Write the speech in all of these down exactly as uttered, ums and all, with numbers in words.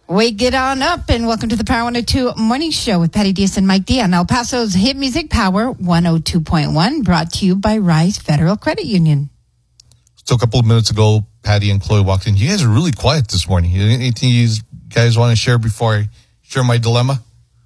Wake it on up and welcome to the Power one oh two Morning Show with Patty Diaz and Mike D on El Paso's Hit Music Power one oh two point one, brought to you by Rise Federal Credit Union. So a couple of minutes ago, Patty and Chloe walked in. You guys are really quiet this morning. Anything you guys want to share before I share my dilemma?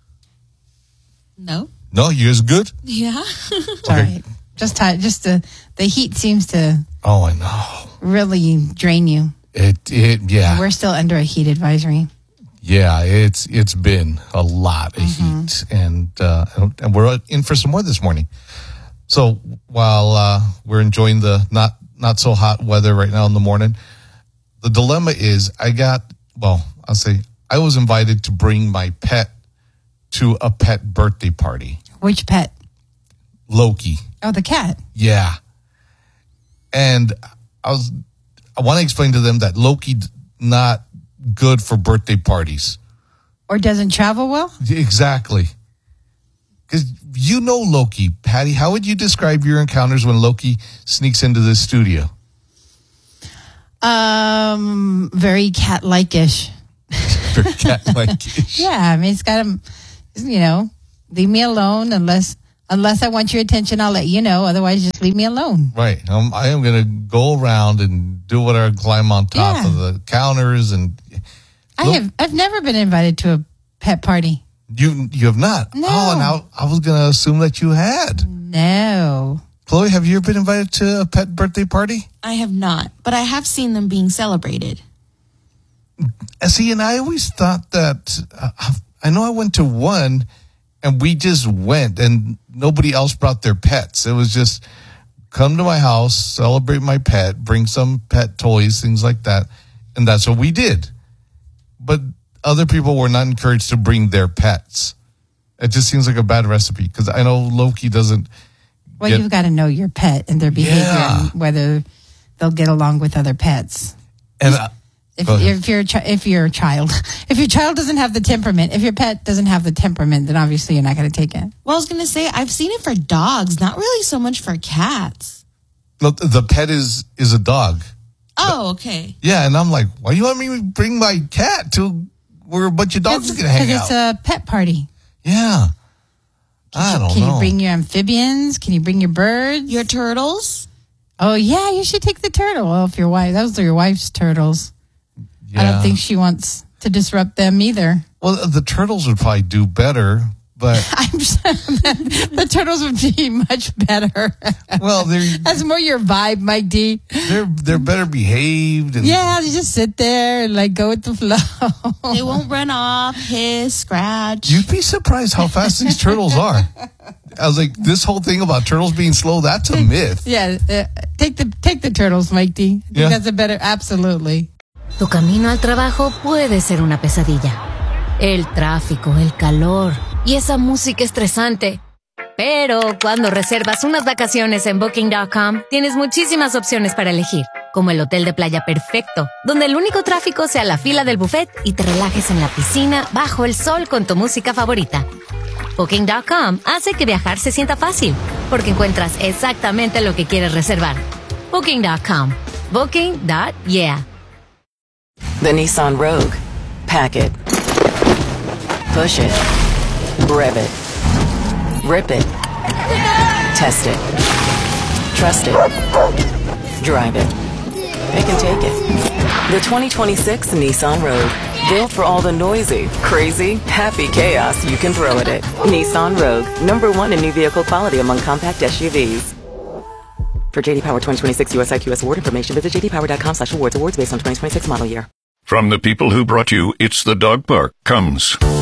No. No? You guys good? Yeah. It's all right. Just, tired. just the, the heat seems to oh, I know. really drain you. It, it, yeah. We're still under a heat advisory. Yeah, it's it's been a lot of mm-hmm. heat, and uh, and we're in for some more this morning. So while uh, we're enjoying the not not so hot weather right now in the morning, the dilemma is I got well, I'll say I was invited to bring my pet to a pet birthday party. Which pet? Loki. Oh, the cat. Yeah, and I was I want to explain to them that Loki not good for birthday parties. Or doesn't travel well? Exactly. Because you know Loki. Patty, how would you describe your encounters when Loki sneaks into the studio? Um, very cat-like-ish. Very cat-like-ish. Yeah, I mean, it's got to, you know, leave me alone unless unless I want your attention, I'll let you know. Otherwise, just leave me alone. Right. Um, I am going to go around and do whatever, climb on top yeah. of the counters and... I have. I've never been invited to a pet party. You you have not? No. Oh, and I, I was going to assume that you had. No. Chloe, have you ever been invited to a pet birthday party? I have not, but I have seen them being celebrated. See, and I always thought that, uh, I know I went to one and we just went and nobody else brought their pets. It was just come to my house, celebrate my pet, bring some pet toys, things like that. And that's what we did. But other people were not encouraged to bring their pets. It just seems like a bad recipe because I know Loki doesn't. Well, get... you've got to know your pet and their behavior yeah. and whether they'll get along with other pets. And uh, if, if you're a chi- if you're a child, if your child doesn't have the temperament, if your pet doesn't have the temperament, then obviously you're not going to take it. Well, I was going to say I've seen it for dogs, not really so much for cats. No, the pet is is a dog. Oh, okay. Yeah, and I'm like, why do you want me to bring my cat to where a bunch of dogs are going to hang out? Because it's a pet party. Yeah. Can I you, don't can know. Can you bring your amphibians? Can you bring your birds? Your turtles? Oh, yeah, you should take the turtle. Well, if your wife, those are your wife's turtles. Yeah. I don't think she wants to disrupt them either. Well, the turtles would probably do better. But I'm sure the turtles would be much better. Well, that's more your vibe, Mike D. They're they're better behaved. And yeah, they just sit there and like go with the flow. They won't run off, hiss, scratch. You'd be surprised how fast these turtles are. I was like, this whole thing about turtles being slow, that's a myth. Yeah, uh, take the take the turtles, Mike D. I think yeah. that's a better, absolutely. Tu camino al trabajo puede ser una pesadilla. El tráfico, el calor y esa música estresante. Pero cuando reservas unas vacaciones en Booking punto com, tienes muchísimas opciones para elegir, como el hotel de playa perfecto, donde el único tráfico sea la fila del buffet y te relajes en la piscina bajo el sol con tu música favorita. Booking punto com hace que viajar se sienta fácil, porque encuentras exactamente lo que quieres reservar. Booking punto com. Booking. Yeah. The Nissan Rogue. Pack it. Push it. Rev it. Rip it. Test it. Trust it. Drive it. Pick and take it. The twenty twenty-six Nissan Rogue. Built for all the noisy, crazy, happy chaos you can throw at it. Nissan Rogue. Number one in new vehicle quality among compact S U Vs. For J D Power twenty twenty-six U S I Q S award information, visit j d power dot com slash awards. Awards based on twenty twenty-six model year. From the people who brought you It's the Dog Park comes...